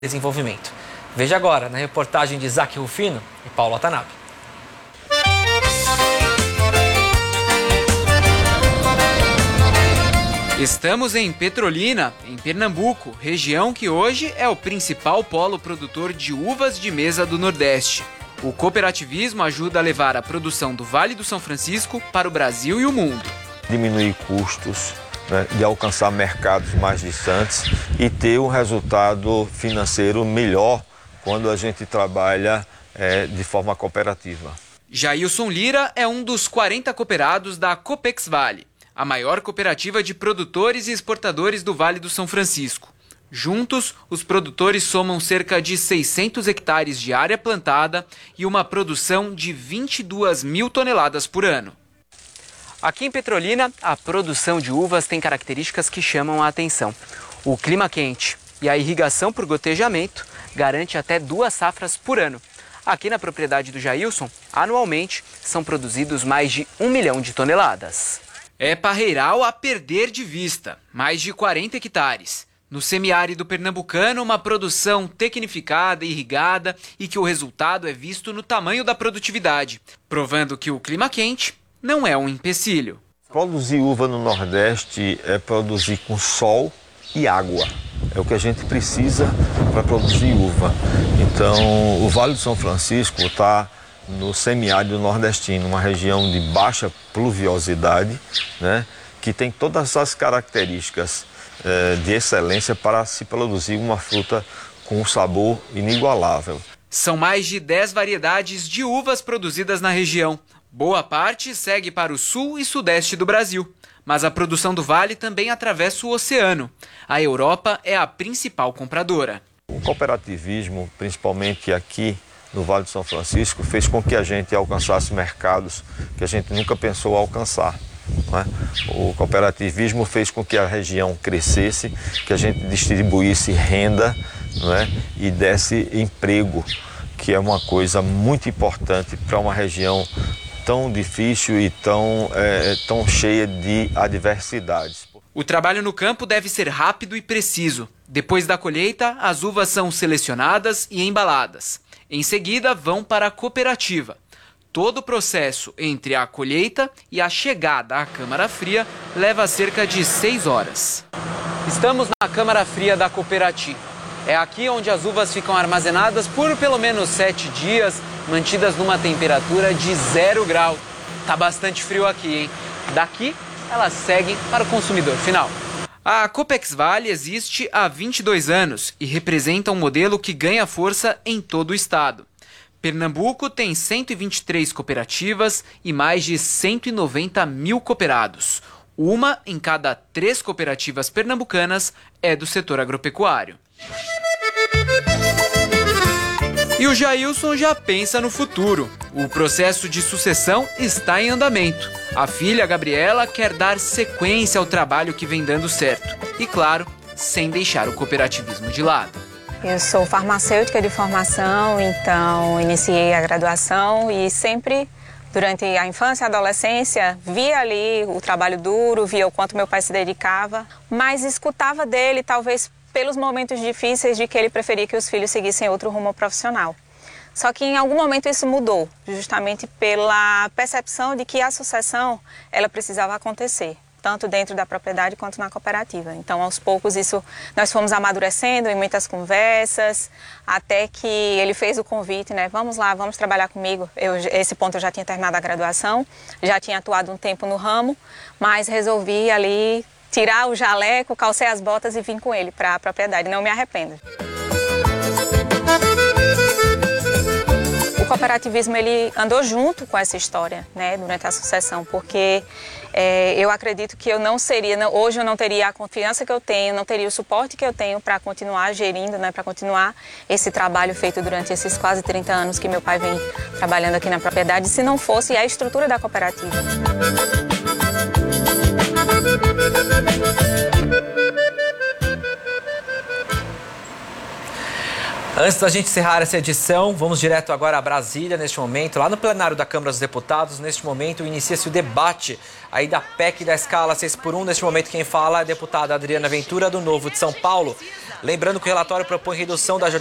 desenvolvimento. Veja agora na reportagem de Isaac Rufino e Paulo Watanabe. Estamos em Petrolina, em Pernambuco, região que hoje é o principal polo produtor de uvas de mesa do Nordeste. O cooperativismo ajuda a levar a produção do Vale do São Francisco para o Brasil e o mundo. Diminuir custos, de alcançar mercados mais distantes e ter um resultado financeiro melhor quando a gente trabalha de forma cooperativa. Jailson Lira é um dos 40 cooperados da Copex Vale, a maior cooperativa de produtores e exportadores do Vale do São Francisco. Juntos, os produtores somam cerca de 600 hectares de área plantada e uma produção de 22 mil toneladas por ano. Aqui em Petrolina, a produção de uvas tem características que chamam a atenção. O clima quente e a irrigação por gotejamento garante até 2 safras por ano. Aqui na propriedade do Jailson, anualmente, são produzidos mais de 1 milhão de toneladas. É parreiral a perder de vista, mais de 40 hectares. No semiárido pernambucano, uma produção tecnificada, irrigada e que o resultado é visto no tamanho da produtividade, provando que o clima quente não é um empecilho. Produzir uva no Nordeste é produzir com sol e água. É o que a gente precisa para produzir uva. Então, o Vale do São Francisco está no semiárido nordestino, uma região de baixa pluviosidade, que tem todas as características de excelência para se produzir uma fruta com um sabor inigualável. São mais de 10 variedades de uvas produzidas na região. Boa parte segue para o sul e sudeste do Brasil, mas a produção do Vale também atravessa o oceano. A Europa é a principal compradora. O cooperativismo, principalmente aqui no Vale do São Francisco, fez com que a gente alcançasse mercados que a gente nunca pensou alcançar. O cooperativismo fez com que a região crescesse, que a gente distribuísse renda, e desse emprego, que é uma coisa muito importante para uma região tão difícil e tão cheia de adversidades. O trabalho no campo deve ser rápido e preciso. Depois da colheita, as uvas são selecionadas e embaladas. Em seguida, vão para a cooperativa. Todo o processo entre a colheita e a chegada à câmara fria leva cerca de 6 horas. Estamos na câmara fria da cooperativa. É aqui onde as uvas ficam armazenadas por pelo menos 7 dias, mantidas numa temperatura de 0 grau. Tá bastante frio aqui, hein? Daqui, elas seguem para o consumidor final. A Copex Vale existe há 22 anos e representa um modelo que ganha força em todo o estado. Pernambuco tem 123 cooperativas e mais de 190 mil cooperados. Uma em cada 3 cooperativas pernambucanas é do setor agropecuário. E o Jailson já pensa no futuro. O processo de sucessão está em andamento. A filha, Gabriela, quer dar sequência ao trabalho que vem dando certo. E, claro, sem deixar o cooperativismo de lado. Eu sou farmacêutica de formação, então iniciei a graduação e sempre, durante a infância e a adolescência, via ali o trabalho duro, via o quanto meu pai se dedicava, mas escutava dele, talvez pelos momentos difíceis de que ele preferia que os filhos seguissem outro rumo profissional. Só que em algum momento isso mudou, justamente pela percepção de que a sucessão ela precisava acontecer, tanto dentro da propriedade quanto na cooperativa. Então, aos poucos, nós fomos amadurecendo em muitas conversas, até que ele fez o convite, vamos lá, vamos trabalhar comigo. Esse ponto eu já tinha terminado a graduação, já tinha atuado um tempo no ramo, mas resolvi ali tirar o jaleco, calcei as botas e vim com ele para a propriedade. Não me arrependo. O cooperativismo ele andou junto com essa história, durante a sucessão, porque eu acredito que eu não seria, hoje eu não teria a confiança que eu tenho, não teria o suporte que eu tenho para continuar gerindo, para continuar esse trabalho feito durante esses quase 30 anos que meu pai vem trabalhando aqui na propriedade, se não fosse a estrutura da cooperativa. Antes da gente encerrar essa edição, vamos direto agora a Brasília, neste momento, lá no plenário da Câmara dos Deputados. Neste momento, inicia-se o debate aí da PEC da escala 6x1. Neste momento, quem fala é a deputada Adriana Ventura, do Novo de São Paulo. Lembrando que o relatório propõe redução da